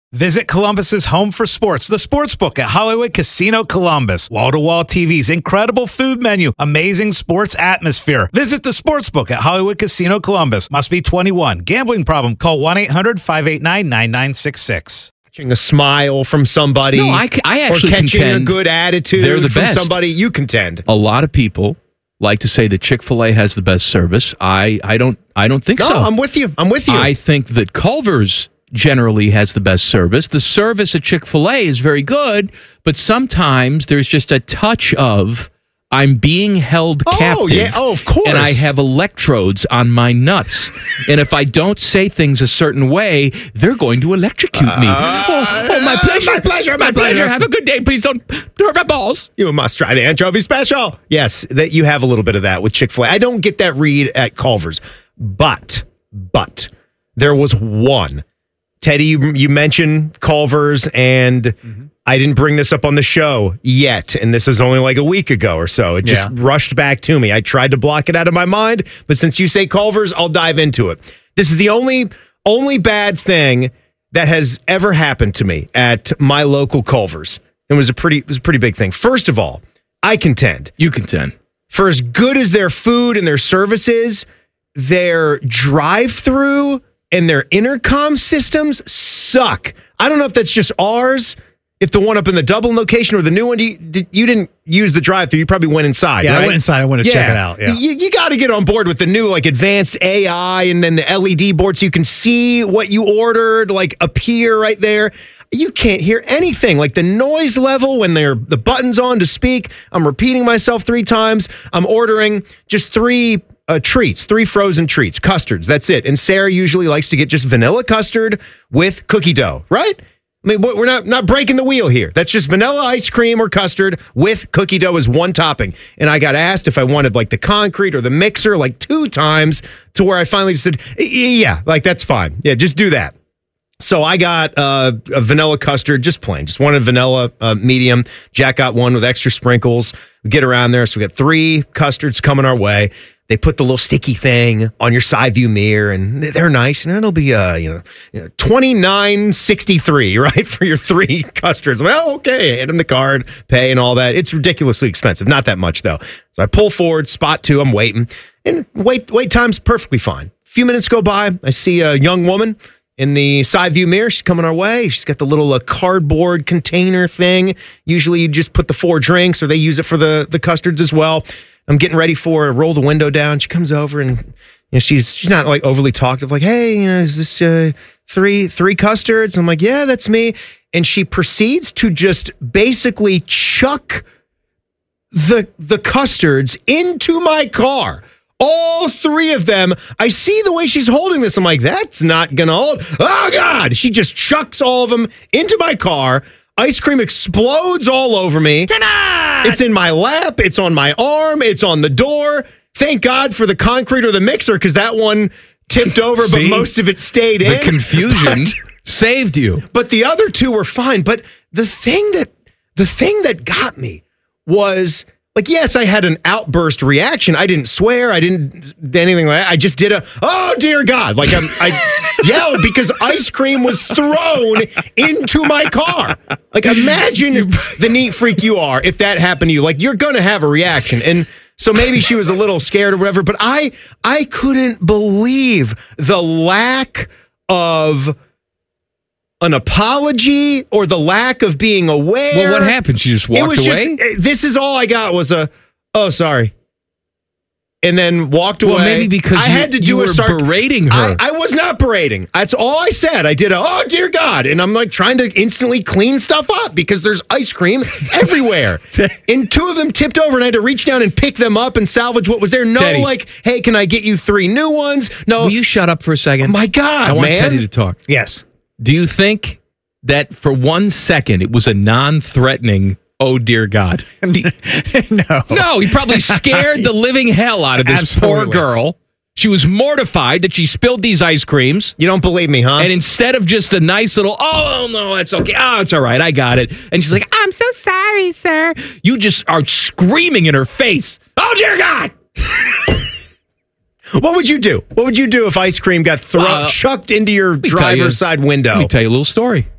Visit Columbus's home for sports, the Sportsbook at Hollywood Casino Columbus. Wall-to-wall TVs, incredible food menu, amazing sports atmosphere. Visit the Sportsbook at Hollywood Casino Columbus. Must be 21. Gambling problem? Call 1-800-589-9966. Catching a smile from somebody. No, I actually or catching contend a good attitude from somebody. You contend. A lot of people like to say that Chick-fil-A has the best service. I don't think so. I'm with you. I think that Culver's generally has the best service. The service at Chick-fil-A is very good, but sometimes there's just a touch of I'm being held captive. Yeah. Oh, of course. And I have electrodes on my nuts. And if I don't say things a certain way, they're going to electrocute me. My pleasure. My pleasure. Have a good day. Please don't hurt my balls. You must try the anchovy special. Yes, that you have a little bit of that with Chick-fil-A. I don't get that read at Culver's. But there was one. Teddy, you mentioned Culver's, and I didn't bring this up on the show yet, and this is only like a week ago or so. It just rushed back to me. I tried to block it out of my mind, but since you say Culver's, I'll dive into it. This is the only bad thing that has ever happened to me at my local Culver's. It was a pretty big thing. First of all, I contend. You contend. For as good as their food and their service is, their drive-through and their intercom systems suck. I don't know if that's just ours, if the one up in the Dublin location or the new one, you didn't use the drive-thru. You probably went inside, right? I went inside. I wanted to check it out. Yeah. You got to get on board with the new advanced AI and then the LED board so you can see what you ordered appear right there. You can't hear anything. The noise level when the button's on to speak, I'm repeating myself 3 times. I'm ordering just 3 treats, 3 frozen treats, custards. That's it. And Sarah usually likes to get just vanilla custard with cookie dough, right? I mean, we're not breaking the wheel here. That's just vanilla ice cream or custard with cookie dough as one topping. And I got asked if I wanted the concrete or the mixer 2 times to where I finally just said, yeah, that's fine. Yeah, just do that. So I got a vanilla custard, just plain, just one vanilla medium. Jack got one with extra sprinkles. We get around there. So we got 3 custards coming our way. They put the little sticky thing on your side view mirror, and they're nice. And it'll be $29.63, right, for your 3 custards. Well, okay, hand them the card, pay, and all that. It's ridiculously expensive. Not that much though. So I pull forward, spot 2. I'm waiting, and wait time's perfectly fine. A few minutes go by. I see a young woman in the side view mirror. She's coming our way. She's got the little cardboard container thing. Usually, you just put the 4 drinks, or they use it for the custards as well. I'm getting ready for her, roll the window down. She comes over and she's not overly talkative, hey, is this 3 custards? I'm like, yeah, that's me. And she proceeds to just basically chuck the custards into my car. All 3 of them. I see the way she's holding this. I'm like, that's not gonna hold. Oh God! She just chucks all of them into my car. Ice cream explodes all over me. Tonight! It's in my lap. It's on my arm. It's on the door. Thank God for the concrete or the mixer, because that one tipped over, but most of it stayed in. The confusion saved you. But the other 2 were fine. But the thing that got me was, yes, I had an outburst reaction. I didn't swear. I didn't do anything like that. I just did oh, dear God. I yelled because ice cream was thrown into my car. Imagine the neat freak you are if that happened to you. You're going to have a reaction. And so maybe she was a little scared or whatever, but I couldn't believe the lack of an apology or the lack of being aware. Well, what happened? She just walked away? This is all I got was oh, sorry. And then walked away. Well, maybe because I had to do you were berating her. I was not berating. That's all I said. I did oh, dear God. And I'm trying to instantly clean stuff up because there's ice cream everywhere. And 2 of them tipped over and I had to reach down and pick them up and salvage what was there. No, Teddy, hey, can I get you 3 new ones? No. Will you shut up for a second? Oh, my God, I want man. Teddy to talk. Yes. Do you think that for 1 second it was a non-threatening, oh, dear God? No. No, he probably scared the living hell out of this poor girl. She was mortified that she spilled these ice creams. You don't believe me, huh? And instead of just a nice little, oh, no, that's okay. Oh, it's all right. I got it. And she's like, I'm so sorry, sir. You just are screaming in her face. Oh, dear God. What would you do? What would you do if ice cream got chucked into your driver's side window? Let me tell you a little story.